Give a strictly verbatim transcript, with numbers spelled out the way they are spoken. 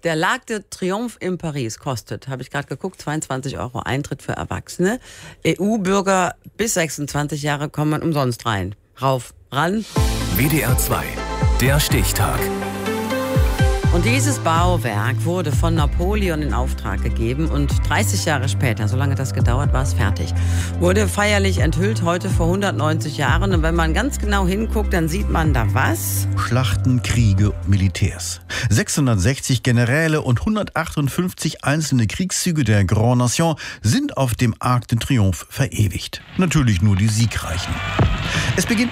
Der L'Arc de Triomphe in Paris kostet, habe ich gerade geguckt, zweiundzwanzig Euro Eintritt für Erwachsene. E U-Bürger bis sechsundzwanzig Jahre kommen umsonst rein. Rauf, ran. W D R zwei, der Stichtag. Und dieses Bauwerk wurde von Napoleon in Auftrag gegeben und dreißig Jahre später, so lange das gedauert, war es fertig. Wurde feierlich enthüllt, heute vor hundertneunzig Jahren. Und wenn man ganz genau hinguckt, dann sieht man da was? Schlachten, Kriege, Militärs. sechshundertsechzig Generäle und hundertachtundfünfzig einzelne Kriegszüge der Grand Nation sind auf dem Arc de Triomphe verewigt. Natürlich nur die Siegreichen. Es beginnt